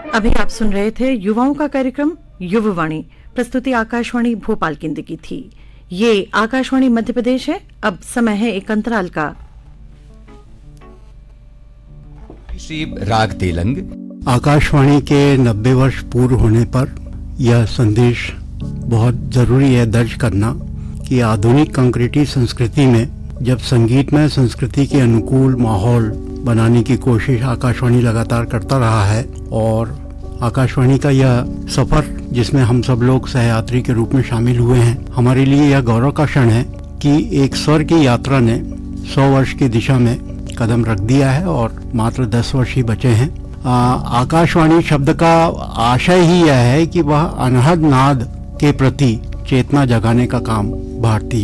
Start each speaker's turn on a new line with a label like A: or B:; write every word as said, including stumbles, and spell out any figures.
A: अभी आप सुन रहे थे युवाओं का कार्यक्रम युववाणी। प्रस्तुति आकाशवाणी भोपाल केंद्र की थी। ये आकाशवाणी मध्य प्रदेश है। अब समय है एक अंतराल का।
B: राग तेलंग।
C: आकाशवाणी के नब्बे वर्ष पूर्ण होने पर यह संदेश बहुत जरूरी है दर्ज करना कि आधुनिक कंक्रीटी संस्कृति में जब संगीत में संस्कृति के अनुकूल माहौल बनाने की कोशिश आकाशवाणी लगातार करता रहा है, और आकाशवाणी का यह सफर जिसमें हम सब लोग सहयात्री के रूप में शामिल हुए हैं, हमारे लिए यह गौरव का क्षण है कि एक स्वर की यात्रा ने सौ वर्ष की दिशा में कदम रख दिया है और मात्र दस वर्ष ही बचे हैं। आ, आकाशवाणी शब्द का आशय ही यह है कि वह अनहद नाद के प्रति चेतना जगाने का काम भारतीय